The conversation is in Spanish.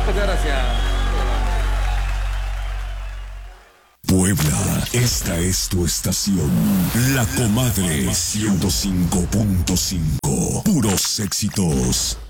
Muchas gracias. Puebla, esta es tu estación. La Comadre 105.5. Puros éxitos.